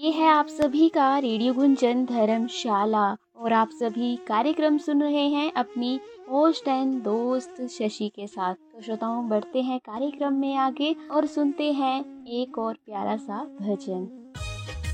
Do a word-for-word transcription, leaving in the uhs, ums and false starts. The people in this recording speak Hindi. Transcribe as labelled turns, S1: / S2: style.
S1: ये है आप सभी का रेडियो गुंजन धर्मशाला और आप सभी कार्यक्रम सुन रहे हैं अपनी होस्ट एंड दोस्त शशि के साथ। तो श्रोताओं, बढ़ते हैं कार्यक्रम में आगे और सुनते हैं एक और प्यारा सा भजन।